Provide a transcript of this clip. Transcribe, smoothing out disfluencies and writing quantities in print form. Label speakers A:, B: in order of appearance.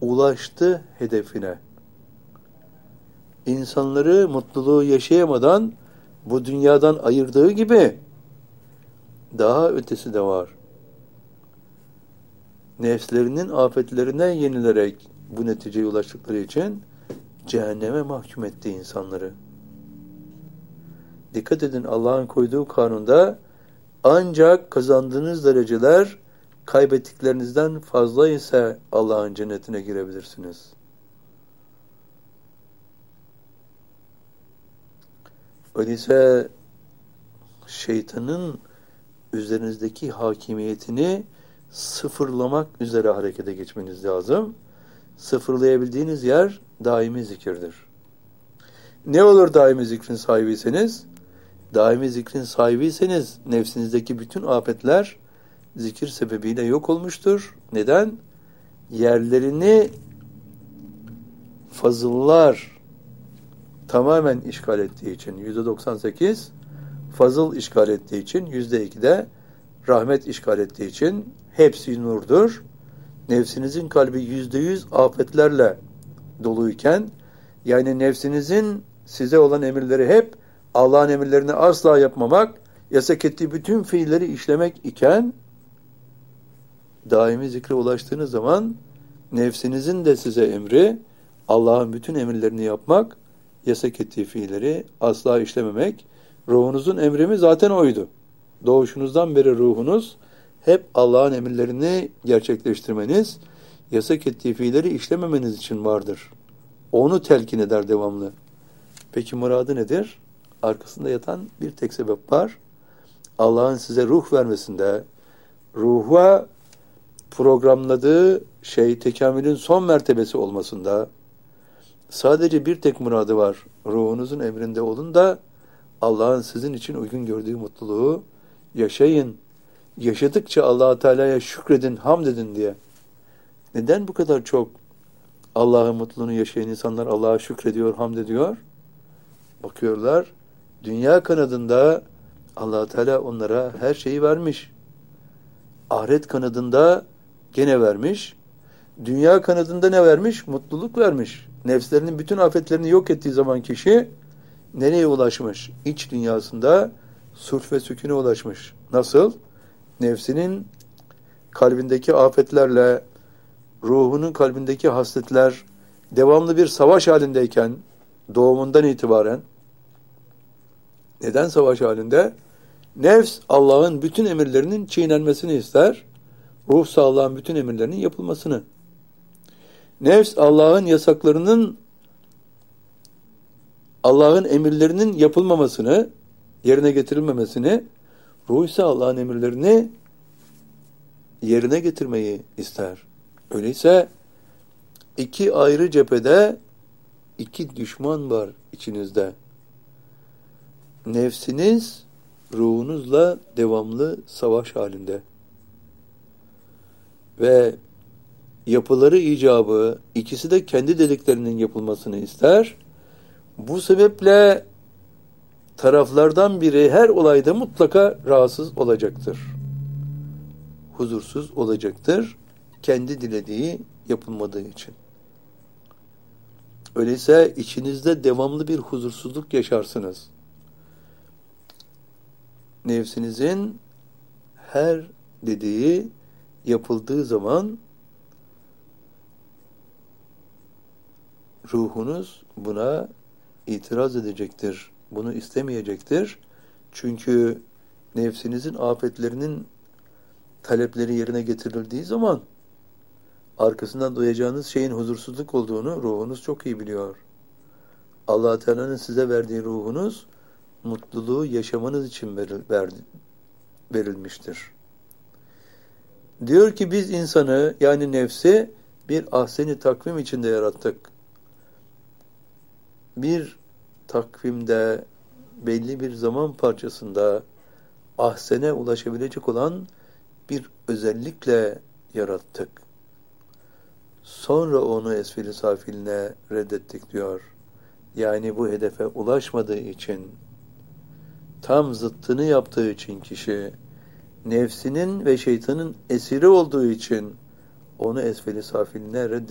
A: ulaştı hedefine. İnsanları mutluluğu yaşayamadan bu dünyadan ayırdığı gibi daha ötesi de var. Nefslerinin afetlerine yenilerek bu neticeye ulaştıkları için cehenneme mahkum etti insanları. Dikkat edin, Allah'ın koyduğu kanunda ancak kazandığınız dereceler kaybettiklerinizden fazla ise Allah'ın cennetine girebilirsiniz. Öyleyse şeytanın üzerinizdeki hakimiyetini sıfırlamak üzere harekete geçmeniz lazım. Sıfırlayabildiğiniz yer daimi zikirdir. Ne olur daimi zikrin sahibiyseniz? Daimi zikrin sahibiyseniz nefsinizdeki bütün afetler zikir sebebiyle yok olmuştur. Neden? Yerlerini fazıllar tamamen işgal ettiği için %98, fazıl işgal ettiği için %2 de rahmet işgal ettiği için hepsi nurdur. Nefsinizin kalbi %100 afetlerle doluyken, yani nefsinizin size olan emirleri hep Allah'ın emirlerini asla yapmamak, yasak ettiği bütün fiilleri işlemek iken, daimi zikre ulaştığınız zaman nefsinizin de size emri Allah'ın bütün emirlerini yapmak, yasak ettiği fiilleri asla işlememek. Ruhunuzun emri zaten oydu. Doğuşunuzdan beri ruhunuz hep Allah'ın emirlerini gerçekleştirmeniz, yasak ettiği fiilleri işlememeniz için vardır. Onu telkin eder devamlı. Peki muradı nedir? Arkasında yatan bir tek sebep var. Allah'ın size ruh vermesinde, ruha programladığı şey tekamülün son mertebesi olmasında sadece bir tek muradı var. Ruhunuzun emrinde olun da Allah'ın sizin için uygun gördüğü mutluluğu yaşayın. Yaşadıkça Allah-u Teala'ya şükredin, hamd edin diye. Neden bu kadar çok Allah'ın mutluluğunu yaşayan insanlar Allah'a şükrediyor, hamd ediyor? Bakıyorlar, dünya kanadında Allah-u Teala onlara her şeyi vermiş. Ahiret kanadında gene vermiş. Dünya kanadında ne vermiş? Mutluluk vermiş. Nefslerinin bütün afetlerini yok ettiği zaman kişi nereye ulaşmış? İç dünyasında sulh ve sükûne ulaşmış. Nasıl? Nefsinin kalbindeki afetlerle ruhunun kalbindeki hasletler devamlı bir savaş halindeyken doğumundan itibaren, neden savaş halinde? Nefs Allah'ın bütün emirlerinin çiğnenmesini ister. Ruh Allah'ın bütün emirlerinin yapılmasını. Nefs Allah'ın yasaklarının, Allah'ın emirlerinin yapılmamasını, yerine getirilmemesini, ruh ise Allah'ın emirlerini yerine getirmeyi ister. Öyleyse iki ayrı cephede iki düşman var içinizde. Nefsiniz ruhunuzla devamlı savaş halinde. Ve yapıları icabı ikisi de kendi dediklerinin yapılmasını ister. Bu sebeple taraflardan biri her olayda mutlaka rahatsız olacaktır. Huzursuz olacaktır. Kendi dilediği yapılmadığı için. Öyleyse içinizde devamlı bir huzursuzluk yaşarsınız. Nefsinizin her dediği yapıldığı zaman ruhunuz buna itiraz edecektir. Bunu istemeyecektir. Çünkü nefsinizin afetlerinin talepleri yerine getirildiği zaman arkasından duyacağınız şeyin huzursuzluk olduğunu ruhunuz çok iyi biliyor. Allah Teala'nın size verdiği ruhunuz mutluluğu yaşamanız için verilmiştir. Diyor ki biz insanı, yani nefsi bir ahsen-i takvim içinde yarattık. Bir takvimde belli bir zaman parçasında ahsene ulaşabilecek olan bir özellikle yarattık. Sonra onu esfel-i safiline reddettik diyor. Yani bu hedefe ulaşmadığı için, tam zıttını yaptığı için kişi, nefsinin ve şeytanın esiri olduğu için onu esfel-i safiline reddettik.